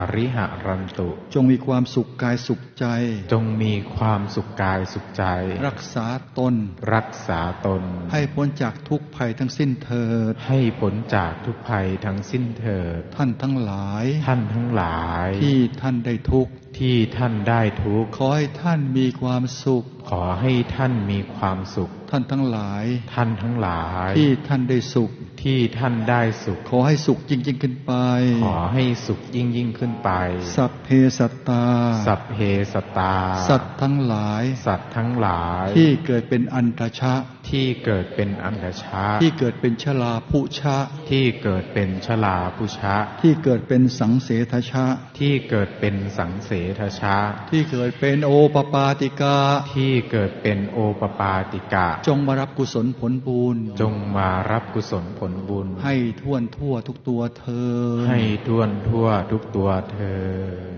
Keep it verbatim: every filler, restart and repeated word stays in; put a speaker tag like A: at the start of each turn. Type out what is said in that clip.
A: อริหรันตุ
B: จงมีความสุขกายสุขใจ
A: จงมีความสุขกายสุขใจ
B: รักษาตน
A: รักษาตน
B: ให้พ้นจากทุกภัยทั้งสิ้นเถิด
A: ให้พ้นจากทุกภัยทั้งสิ้นเถิด
B: ท่านทั้งหลาย
A: ท่านทั้งหลาย
B: ที่ท่านได้ทุกข์
A: ที่ท่านได้ทุกข์
B: ขอให้ท่านมีความสุข
A: ขอให้ท่านมีความสุข
B: ท่านทั้งหลาย
A: ท่านทั้งหลาย
B: ที่ท่านได้สุข
A: ที่ท่านได้สุข
B: ขอให้สุขยิ่งยิ่งขึ้นไป
A: ขอให้สุขยิ่งยิ่งขึ้นไป
B: สัพเพสัตตา
A: สัพเพสัตตา
B: สัตว์ทั้งหลาย
A: สัตว์ทั้งหลาย
B: ที่เกิดเป็นอันตชะ
A: ที่เกิดเป็นอันตชะ
B: ที่เกิดเป็นชลาภุชะ
A: ที่เกิดเป็นชลาภุชะ
B: ที่เกิดเป็นสังเสทชะ
A: ที่เกิดเป็นสังเสทชะ
B: ที่เกิดเป็นโอปปาติกา
A: ที่เกิดเป็นโอปปาติกะ
B: จงมารับกุศลผลบุญ
A: จงมารับกุศลผลบุญ
B: ให้ท่วนทั่วทุกตัวเธอ
A: ให้ท่วนทั่วทุกตัวเธอ